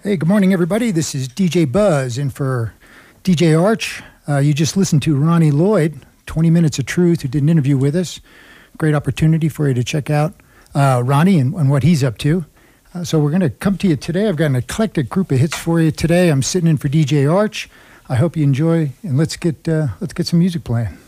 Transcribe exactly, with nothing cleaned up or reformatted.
Hey, good morning, everybody. This is D J Buzz in for D J Arch. Uh, you just listened to Ronnie Lloyd, twenty minutes of Truth, who did an interview with us. Great opportunity for you to check out uh, Ronnie and, and what he's up to. Uh, so we're going to come to you today. I've got an eclectic group of hits for you today. I'm sitting in for D J Arch. I hope you enjoy, and let's get uh, let's get some music playing.